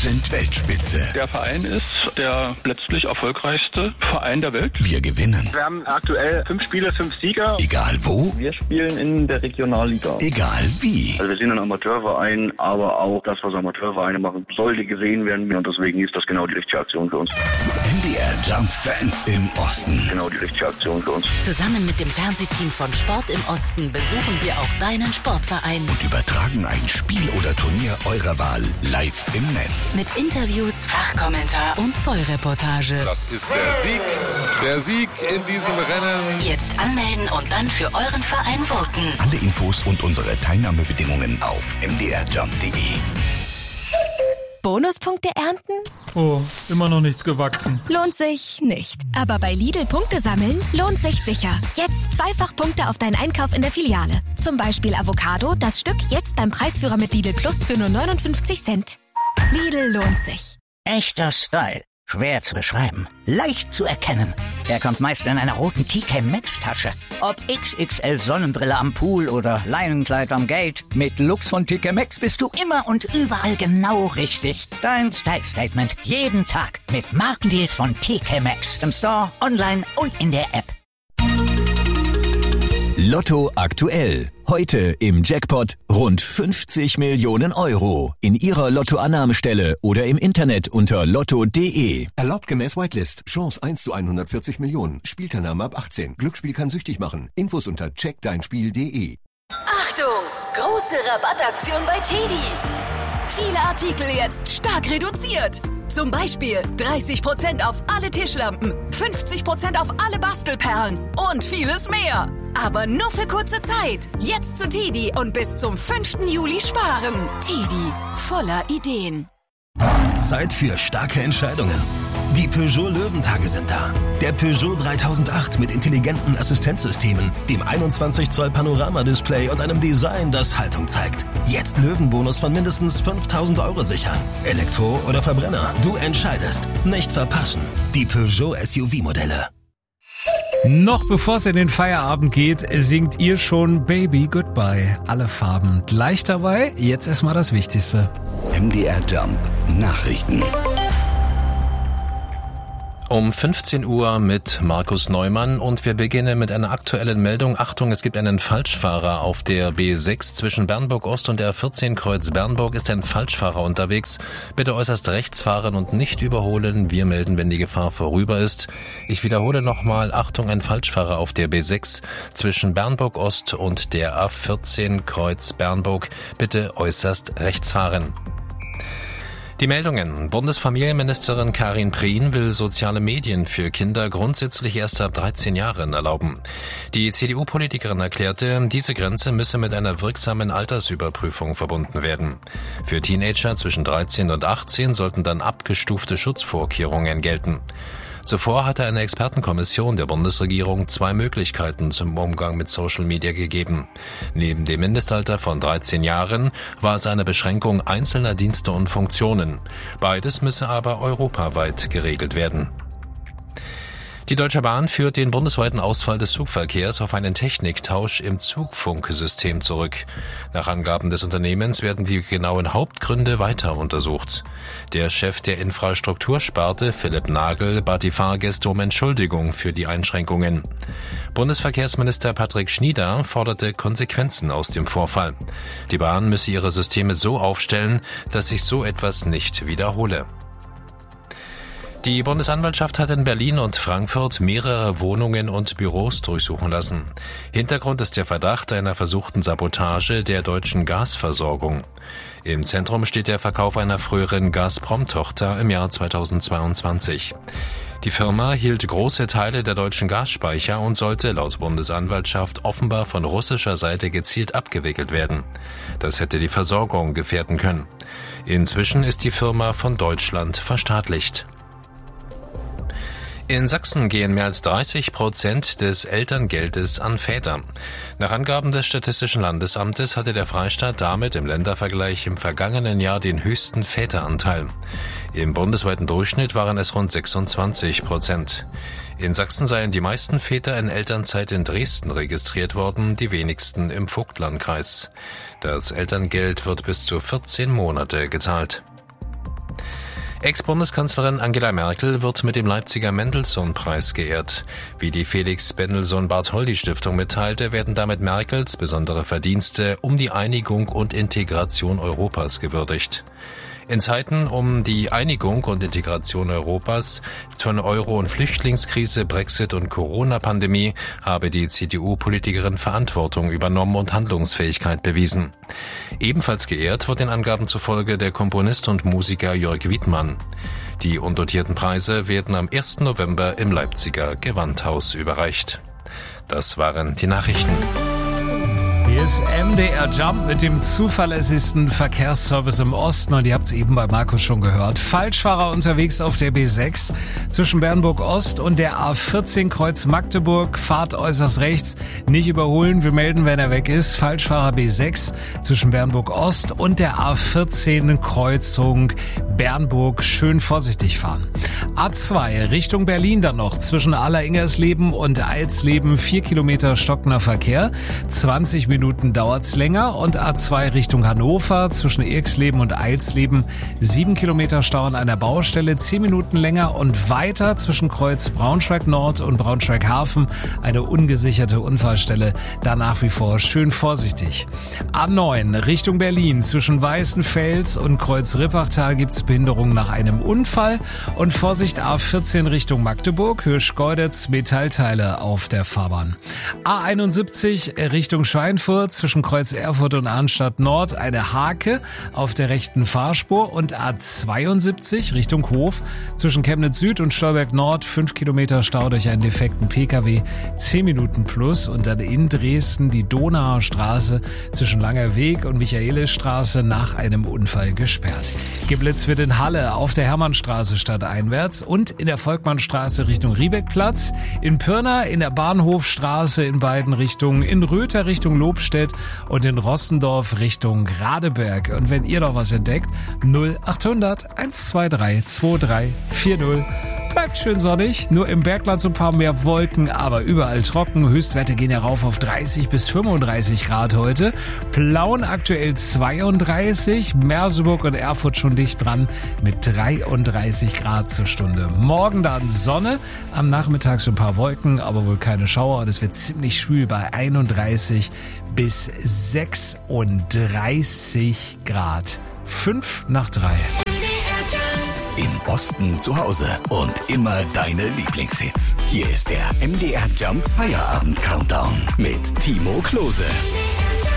sind Weltspitze. Der Verein ist der letztlich erfolgreichste Verein der Welt. Wir gewinnen. Wir haben aktuell 5 Spiele, 5 Sieger. Egal wo. Wir spielen in der Regionalliga. Egal wie. Also wir sind ein Amateurverein, aber auch das, was Amateurvereine machen, sollte gesehen werden. Und deswegen ist das genau die richtige Aktion für uns. MDR Jump Fans im Osten. Genau die richtige Aktion für uns. Zusammen mit dem Fernsehteam von Sport im Osten besuchen wir auch deinen Sportverein. Und übertragen ein Spiel oder Turnier eurer Wahl live im Netz. Mit Interviews, Fachkommentar und Vollreportage. Das ist der Sieg in diesem Rennen. Jetzt anmelden und dann für euren Verein voten. Alle Infos und unsere Teilnahmebedingungen auf mdrjump.de. Bonuspunkte ernten? Oh, immer noch nichts gewachsen. Lohnt sich nicht. Aber bei Lidl Punkte sammeln lohnt sich sicher. Jetzt 2-fach Punkte auf deinen Einkauf in der Filiale. Zum Beispiel Avocado, das Stück jetzt beim Preisführer mit Lidl Plus für nur 59 Cent. Lidl lohnt sich. Echter Style. Schwer zu beschreiben. Leicht zu erkennen. Er kommt meist in einer roten TK Maxx Tasche. Ob XXL Sonnenbrille am Pool oder Leinenkleid am Gate. Mit Lux von TK Maxx bist du immer und überall genau richtig. Dein Style Statement. Jeden Tag. Mit Markendeals von TK Maxx. Im Store, online und in der App. Lotto aktuell. Heute im Jackpot rund 50 Millionen Euro. In Ihrer Lottoannahmestelle oder im Internet unter lotto.de. Erlaubt gemäß Whitelist. Chance 1 zu 140 Millionen. Spielteilnahme ab 18. Glücksspiel kann süchtig machen. Infos unter checkdeinspiel.de. Achtung! Große Rabattaktion bei TEDi. Viele Artikel jetzt stark reduziert. Zum Beispiel 30% auf alle Tischlampen, 50% auf alle Bastelperlen und vieles mehr. Aber nur für kurze Zeit. Jetzt zu TEDi und bis zum 5. Juli sparen. TEDi, voller Ideen. Zeit für starke Entscheidungen. Die Peugeot Löwentage sind da. Der Peugeot 3008 mit intelligenten Assistenzsystemen, dem 21 Zoll Panoramadisplay und einem Design, das Haltung zeigt. Jetzt Löwenbonus von mindestens 5.000 Euro sichern. Elektro oder Verbrenner, du entscheidest. Nicht verpassen. Die Peugeot SUV-Modelle. Noch bevor es in den Feierabend geht, singt ihr schon Baby Goodbye. Alle Farben gleich dabei. Jetzt erstmal das Wichtigste. MDR Jump Nachrichten. Um 15 Uhr mit Markus Neumann und wir beginnen mit einer aktuellen Meldung. Achtung, es gibt einen Falschfahrer auf der B6 zwischen Bernburg Ost und der 14 Kreuz Bernburg ist ein Falschfahrer unterwegs. Bitte äußerst rechts fahren und nicht überholen. Wir melden, wenn die Gefahr vorüber ist. Ich wiederhole nochmal, Achtung, ein Falschfahrer auf der B6 zwischen Bernburg Ost und der A14 Kreuz Bernburg. Bitte äußerst rechts fahren. Die Meldungen. Bundesfamilienministerin Karin Prien will soziale Medien für Kinder grundsätzlich erst ab 13 Jahren erlauben. Die CDU-Politikerin erklärte, diese Grenze müsse mit einer wirksamen Altersüberprüfung verbunden werden. Für Teenager zwischen 13 und 18 sollten dann abgestufte Schutzvorkehrungen gelten. Zuvor hatte eine Expertenkommission der Bundesregierung 2 Möglichkeiten zum Umgang mit Social Media gegeben. Neben dem Mindestalter von 13 Jahren war es eine Beschränkung einzelner Dienste und Funktionen. Beides müsse aber europaweit geregelt werden. Die Deutsche Bahn führt den bundesweiten Ausfall des Zugverkehrs auf einen Techniktausch im Zugfunksystem zurück. Nach Angaben des Unternehmens werden die genauen Hauptgründe weiter untersucht. Der Chef der Infrastruktursparte, Philipp Nagel, bat die Fahrgäste um Entschuldigung für die Einschränkungen. Bundesverkehrsminister Patrick Schnieder forderte Konsequenzen aus dem Vorfall. Die Bahn müsse ihre Systeme so aufstellen, dass sich so etwas nicht wiederhole. Die Bundesanwaltschaft hat in Berlin und Frankfurt mehrere Wohnungen und Büros durchsuchen lassen. Hintergrund ist der Verdacht einer versuchten Sabotage der deutschen Gasversorgung. Im Zentrum steht der Verkauf einer früheren Gazprom-Tochter im Jahr 2022. Die Firma hielt große Teile der deutschen Gasspeicher und sollte laut Bundesanwaltschaft offenbar von russischer Seite gezielt abgewickelt werden. Das hätte die Versorgung gefährden können. Inzwischen ist die Firma von Deutschland verstaatlicht. In Sachsen gehen mehr als 30% des Elterngeldes an Väter. Nach Angaben des Statistischen Landesamtes hatte der Freistaat damit im Ländervergleich im vergangenen Jahr den höchsten Väteranteil. Im bundesweiten Durchschnitt waren es rund 26%. In Sachsen seien die meisten Väter in Elternzeit in Dresden registriert worden, die wenigsten im Vogtlandkreis. Das Elterngeld wird bis zu 14 Monate gezahlt. Ex-Bundeskanzlerin Angela Merkel wird mit dem Leipziger Mendelssohn-Preis geehrt. Wie die Felix-Mendelssohn-Bartholdy-Stiftung mitteilte, werden damit Merkels besondere Verdienste um die Einigung und Integration Europas gewürdigt. In Zeiten um die Einigung und Integration Europas von Euro- und Flüchtlingskrise, Brexit und Corona-Pandemie habe die CDU-Politikerin Verantwortung übernommen und Handlungsfähigkeit bewiesen. Ebenfalls geehrt wird den Angaben zufolge der Komponist und Musiker Jörg Wiedmann. Die undotierten Preise werden am 1. November im Leipziger Gewandhaus überreicht. Das waren die Nachrichten. Hier ist MDR Jump mit dem zuverlässigsten Verkehrsservice im Osten und ihr habt es eben bei Markus schon gehört. Falschfahrer unterwegs auf der B6 zwischen Bernburg Ost und der A14 Kreuz Magdeburg. Fahrt äußerst rechts, nicht überholen, wir melden, wenn er weg ist. Falschfahrer B6 zwischen Bernburg Ost und der A14 Kreuzung Bernburg. Schön vorsichtig fahren. A2 Richtung Berlin dann noch zwischen Alleringersleben und Eilsleben 4 Kilometer stockender Verkehr. 20 Minuten dauert's länger und A2 Richtung Hannover zwischen Irksleben und Eilsleben 7 Kilometer Stau an einer Baustelle, 10 Minuten länger und weiter zwischen Kreuz Braunschweig Nord und Braunschweig Hafen eine ungesicherte Unfallstelle, da nach wie vor schön vorsichtig. A9 Richtung Berlin zwischen Weißenfels und Kreuz Rippachtal gibt's Behinderungen nach einem Unfall und Vorsicht A14 Richtung Magdeburg, Hirschgeuditz, Metallteile auf der Fahrbahn. A71 Richtung Schweinfurt zwischen Kreuz Erfurt und Arnstadt Nord eine Hake auf der rechten Fahrspur und A72 Richtung Hof zwischen Chemnitz Süd und Stolberg Nord 5 Kilometer Stau durch einen defekten Pkw, 10 Minuten plus und dann in Dresden die Donauer Straße zwischen Langer Weg und Michaelisstraße nach einem Unfall gesperrt. Geblitzt wird in Halle auf der Hermannstraße stadteinwärts und in der Volkmannstraße Richtung Riebeckplatz, in Pirna in der Bahnhofstraße in beiden Richtungen, in Röther Richtung Lobstedt und in Rossendorf Richtung Radeberg. Und wenn ihr noch was entdeckt, 0800 123 2340. Bleibt schön sonnig, nur im Bergland so ein paar mehr Wolken, aber überall trocken. Höchstwerte gehen ja rauf auf 30 bis 35 Grad heute. Plauen aktuell 32, Merseburg und Erfurt schon dicht dran mit 33 Grad zur Stunde. Morgen dann Sonne, am Nachmittag so ein paar Wolken, aber wohl keine Schauer und es wird ziemlich schwül bei 31 bis 36 Grad. 5 nach 3. Im Osten zu Hause und immer deine Lieblingshits. Hier ist der MDR Jump Feierabend Countdown mit Timo Klose.